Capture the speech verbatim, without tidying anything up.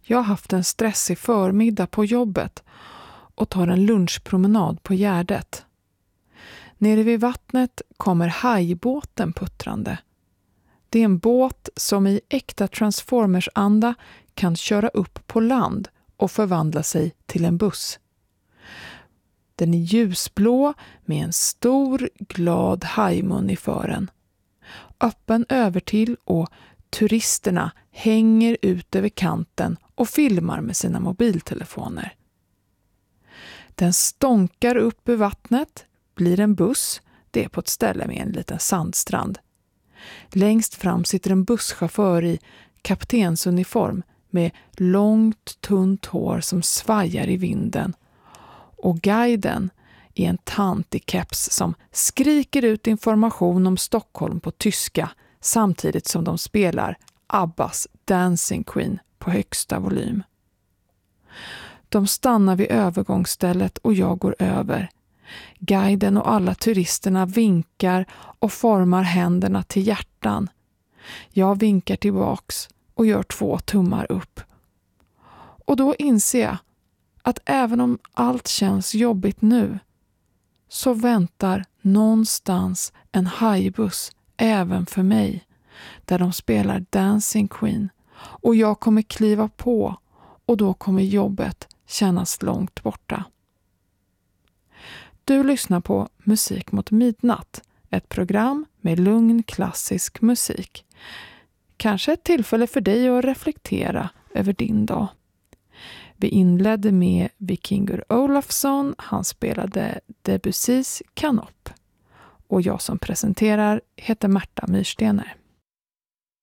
Jag har haft en stressig förmiddag på jobbet och tar en lunchpromenad på Gärdet. Nere vid vattnet kommer hajbåten puttrande. Det är en båt som i äkta Transformers-anda kan köra upp på land och förvandla sig till en buss. Den är ljusblå med en stor glad hajmun i fören. Öppen övertill och turisterna hänger ut över kanten och filmar med sina mobiltelefoner. Den stånkar upp ur vattnet, blir en buss, det är på ett ställe med en liten sandstrand. Längst fram sitter en busschaufför i kaptensuniform med långt tunt hår som svajar i vinden. Och guiden är en tant i keps som skriker ut information om Stockholm på tyska samtidigt som de spelar Abbas Dancing Queen på högsta volym. De stannar vid övergångsstället och jag går över. Guiden och alla turisterna vinkar och formar händerna till hjärtan. Jag vinkar tillbaks och gör två tummar upp. Och då inser jag att även om allt känns jobbigt nu så väntar någonstans en hajbuss även för mig där de spelar Dancing Queen och jag kommer kliva på och då kommer jobbet kännas långt borta. Du lyssnar på Musik mot midnatt, ett program med lugn klassisk musik. Kanske ett tillfälle för dig att reflektera över din dag. Vi inledde med Vikingur Olafsson, han spelade Debussys Kanop. Och jag som presenterar heter Märta Myrstener.